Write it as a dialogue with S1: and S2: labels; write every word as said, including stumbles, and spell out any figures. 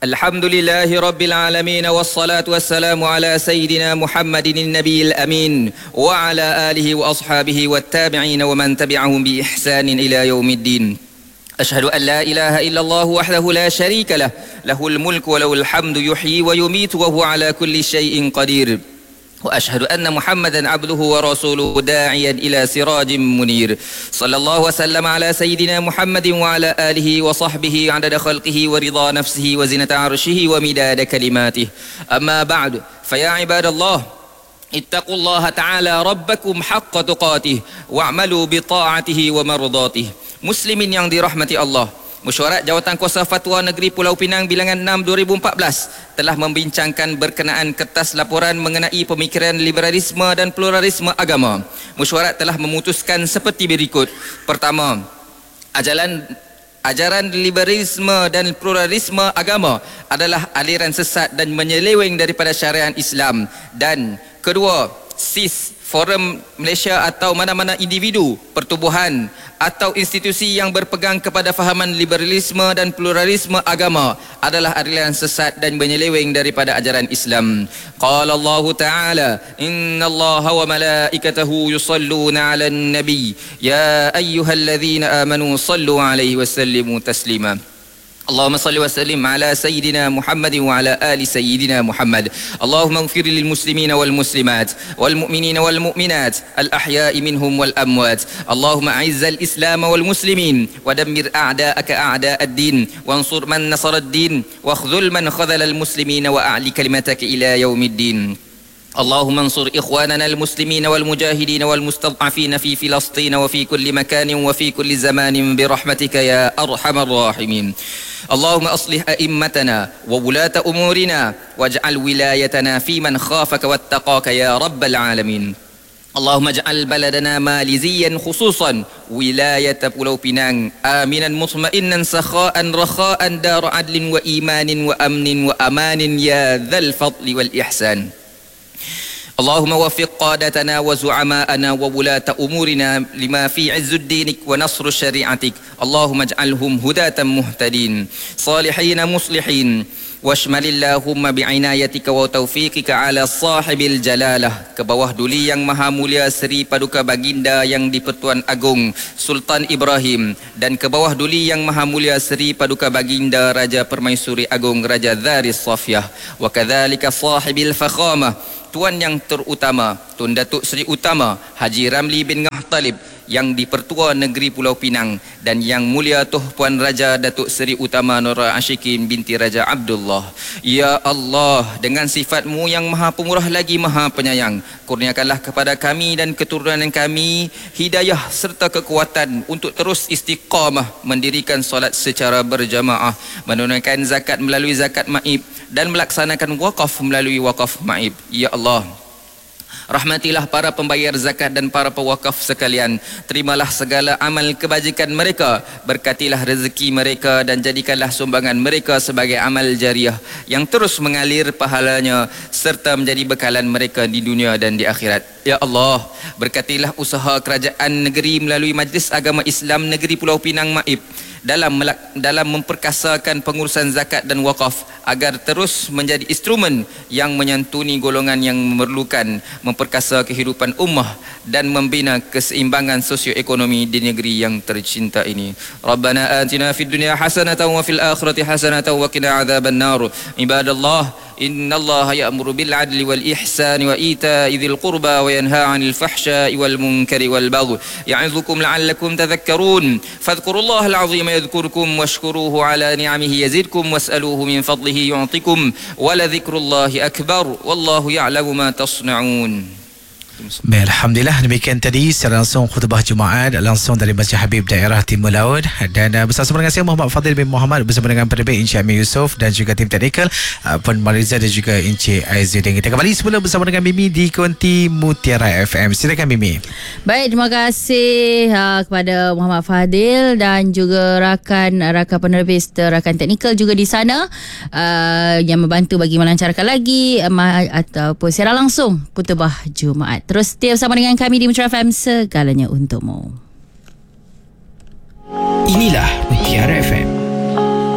S1: Alhamdulillahi Rabbil Alamin wassalatu wassalamu ala Sayyidina Muhammadin Nabiyil Amin wa ala alihi wa ashabihi wa tabi'in wa man tabi'ahum bi ihsanin ila yaumiddin. Ashhadu an la ilaha illallah wahdahu la sharika lah, lahul mulku wa lahul hamdu yuhyi wa yumitu wa huwa ala kulli syai'in qadir. وأشهد أن محمدا عبده ورسوله داعيا إلى سراج منير. صلى الله وسلم على سيدنا محمد وعلى آله وصحبه عدد خلقه ورضا نفسه وزنة عرشه ومداد كلماته. أما بعد فيا عباد الله اتقوا الله تعالى ربكم حق تقاته واعملوا بطاعته ومرضاته. Muslimin yang dirahmati Allah, Mesyuarat Jawatankuasa Fatwa Negeri Pulau Pinang bilangan enam dua ribu empat belas telah membincangkan berkenaan kertas laporan mengenai pemikiran liberalisme dan pluralisme agama. Mesyuarat telah memutuskan seperti berikut. Pertama, ajaran ajaran liberalisme dan pluralisme agama adalah aliran sesat dan menyeleweng daripada syariat Islam. Dan kedua, S I S, Forum Malaysia atau mana-mana individu, pertubuhan atau institusi yang berpegang kepada fahaman liberalisme dan pluralisme agama adalah aliran sesat dan menyeleweng daripada ajaran Islam. Qala Allah Ta'ala, Inna Allah wa malaikatahu yusalluna ala nabi, ya ayyuhalladzina amanu sallu alaihi wa sallimu taslima. اللهم صل وسلم على سيدنا محمد وعلى آل سيدنا محمد. اللهم اغفر للمسلمين والمسلمات والمؤمنين والمؤمنات الأحياء منهم والأموات. اللهم أعز الإسلام والمسلمين ودمر أعداءك أعداء الدين وانصر من نصر الدين واخذل من خذل المسلمين وأعلي كلمتك إلى يوم الدين. اللهم انصر إخواننا المسلمين والمجاهدين والمستضعفين في فلسطين وفي كل مكان وفي كل زمان برحمتك يا أرحم الراحمين. اللهم أصلح أئمتنا وولاة أمورنا واجعل ولايتنا في من خافك واتقاك يا رب العالمين. اللهم اجعل بلدنا ماليزيا خصوصا ولاية بولو بينان آمنا مطمئنا سخاء رخاء دار عدل وإيمان وأمن وأمان يا ذا الفضل والإحسان. اللهم وفق قادتنا وزعماءنا وولاة أمورنا لما في عز دينك ونصر شريعتك. اللهم اجعلهم هداة مهتدين صالحين مصلحين واشمل اللهم بعنايتك وتوفيقك على صاحب الجلالة. Ke bawah duli yang maha mulia Seri Paduka Baginda Yang di-Pertuan Agong Sultan Ibrahim, dan ke bawah duli yang maha mulia Seri Paduka Baginda Raja Permaisuri Agong Raja Dharis Safiyah, wa kadzalika sahibil fakhamah, Tuan yang terutama Tun Datuk Seri Utama Haji Ramli bin Ngah Talib Yang di-Pertua Negeri Pulau Pinang, dan Yang Mulia Tuh Puan Raja Datuk Seri Utama Nora Ashikin binti Raja Abdullah. Ya Allah, dengan sifat-Mu yang maha pemurah lagi maha penyayang, kurniakanlah kepada kami dan keturunan kami hidayah serta kekuatan untuk terus istiqamah mendirikan solat secara berjamaah, menunaikan zakat melalui zakat maib, dan melaksanakan wakaf melalui wakaf maib. Ya Allah, rahmatilah para pembayar zakat dan para pewakaf sekalian. Terimalah segala amal kebajikan mereka, berkatilah rezeki mereka, dan jadikanlah sumbangan mereka sebagai amal jariah yang terus mengalir pahalanya serta menjadi bekalan mereka di dunia dan di akhirat. Ya Allah, berkatilah usaha kerajaan negeri melalui Majlis Agama Islam Negeri Pulau Pinang Maib dalam dalam memperkasakan pengurusan zakat dan wakaf agar terus menjadi instrumen yang menyantuni golongan yang memerlukan, memperkasa kehidupan ummah dan membina keseimbangan sosioekonomi di negeri yang tercinta ini. Rabbana atina fid dunya hasanatan wa fil akhirati hasanatan wa qina adzabannar. Ibadallah, innallaha ya'muru bil 'adli wal ihsani wa ita'i dzil qurba wa yanha 'anil fahsya'i wal munkari wal baghi ya'idzukum la'allakum tadhakkarun. Fadhkurullaha al-'azima yadhkurkum washkuruhu 'ala ni'amihi yazidkum was'aluhu min fadlihi yu'tikum wa la dzikrullahi akbar wallahu ya'lamu ma tasna'un.
S2: Baik, Alhamdulillah, demikian tadi secara langsung khutbah Jumaat langsung dari Masjid Habib Daerah Timur Laut, dan uh, bersama dengan saya Muhammad Fadil bin Muhammad bersama dengan penerbit Encik Amir Yusof dan juga tim teknikal uh, Puan Mariza dan juga Encik Aizudin. Kita kembali semula bersama dengan Mimi di Konti Mutiara F M. Silakan Mimi.
S3: Baik, terima kasih uh, kepada Muhammad Fadil dan juga rakan rakan penerbit serta rakan teknikal juga di sana uh, yang membantu bagi melancarkan lagi uh, ataupun secara langsung khutbah Jumaat. Terus setia bersama dengan kami di Mutiara F M, segalanya untukmu.
S2: Inilah Mutiara F M.